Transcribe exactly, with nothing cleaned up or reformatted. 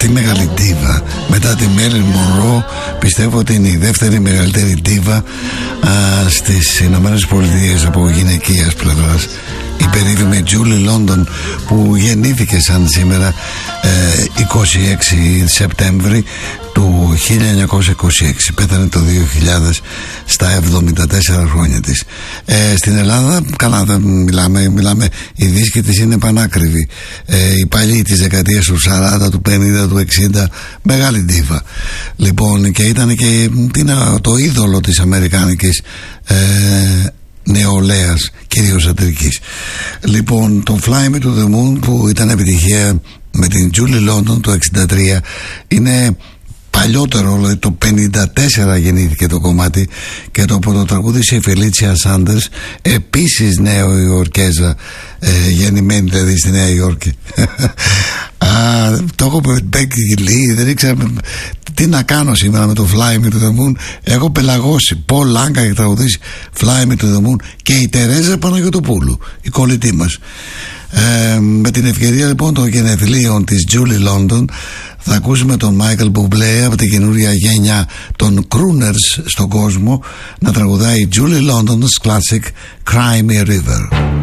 τι μεγάλη ντίβα. Μετά τη Μέριλιν Μονρό πιστεύω ότι είναι η δεύτερη μεγαλύτερη ντίβα α, στις Ηνωμένες Πολιτείες από γυναικείας πλευράς, η περίφημη Julie London, που γεννήθηκε σαν σήμερα ε, είκοσι έξι Σεπτέμβρη του χίλια εννιακόσια είκοσι έξι, πέθανε το δύο χιλιάδες στα εβδομήντα τέσσερα χρόνια της. ε, Στην Ελλάδα καλά δεν μιλάμε, μιλάμε οι δίσκοι της είναι πανάκριβοι. ε, Οι παλιοί της δεκαετίας του σαράντα, του πενήντα, του εξήντα, μεγάλη ντίβα. Λοιπόν, και ήταν και είναι το είδωλο της αμερικάνικης ε, νεολαίας, κυρίως αντρικής. Λοιπόν, το Fly Me to the Moon, που ήταν επιτυχία με την Julie London το εξήντα τρία, είναι παλιότερο, δηλαδή το πενήντα τέσσερα γεννήθηκε το κομμάτι, και το πρωτοτραγούδισε η Φελίτσια Σάντερς, επίσης νέο Ιορκέζα, ε, γεννημένη δηλαδή στη Νέα Υόρκη. Α, το έχω με Μπέκι Λί, δεν ήξερα τι να κάνω σήμερα με το Fly Me to the Moon. Έχω πελαγώσει. Πολ Λάγκα έχει τραγουδήσει Fly Me to the Moon, και η Τερέζα Παναγιωτοπούλου, η κολλητή μας. Ε, με την ευκαιρία λοιπόν των γενεθλίων της Julie London θα ακούσουμε τον Μάικλ Μπουμπλέ από την καινούρια γένια των crooners στον κόσμο να τραγουδάει Julie London's classic Cry Me a River.